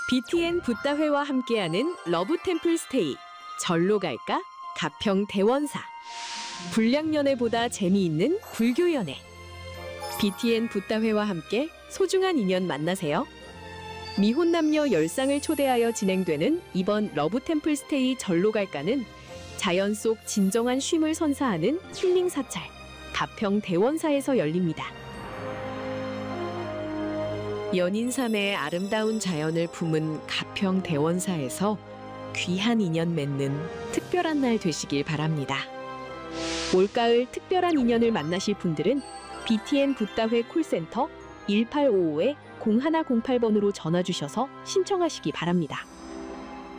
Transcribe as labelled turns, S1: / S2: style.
S1: BTN 붓다회와 함께하는 러브템플 스테이. 절로 갈까? 가평 대원사. 불량연애보다 재미있는 불교연애. BTN 붓다회와 함께 소중한 인연 만나세요. 미혼 남녀 10쌍을 초대하여 진행되는 이번 러브템플 스테이 절로 갈까는 자연 속 진정한 쉼을 선사하는 힐링 사찰 가평 대원사에서 열립니다. 연인삼의 아름다운 자연을 품은 가평 대원사에서 귀한 인연 맺는 특별한 날 되시길 바랍니다. 올가을 특별한 인연을 만나실 분들은 BTN 붓다회 콜센터 1855-0108번으로 전화 주셔서 신청하시기 바랍니다.